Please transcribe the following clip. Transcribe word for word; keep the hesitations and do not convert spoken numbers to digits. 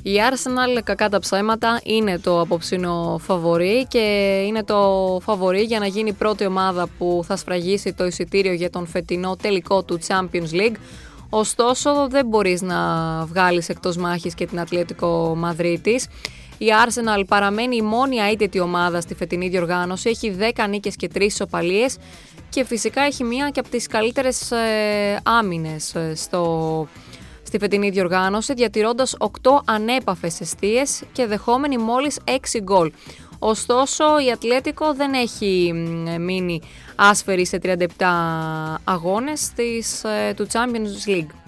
Η Arsenal, κακά τα ψέματα, είναι το απόψινο φαβορί και είναι το φαβορί για να γίνει πρώτη ομάδα που θα σφραγίσει το εισιτήριο για τον φετινό τελικό του Champions League. Ωστόσο, δεν μπορείς να βγάλεις εκτός μάχης και την Ατλέτικο Μαδρίτης. Η Arsenal παραμένει η μόνη αίτητη ομάδα στη φετινή διοργάνωση, έχει δέκα νίκες και τρεις ισοπαλίες και φυσικά έχει μία και από τις καλύτερες ε, άμυνες ε, στο... στη φετινή διοργάνωση, διατηρώντας οκτώ ανέπαφες εστίες και δεχόμενη μόλις έξι γκολ. Ωστόσο, η Ατλέτικο δεν έχει μείνει άσφαιρη σε τριάντα επτά αγώνες της, του Champions League.